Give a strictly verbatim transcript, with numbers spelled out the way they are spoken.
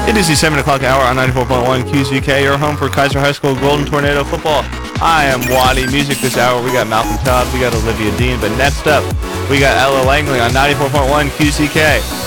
It is the seven o'clock hour on ninety-four point one Q Z K, your home for Kaiser High School Golden Tornado football. I am Waddy. Music this hour, we got Malcolm Todd, we got Olivia Dean, but next up, we got Ella Langley on ninety-four point one Q Z K.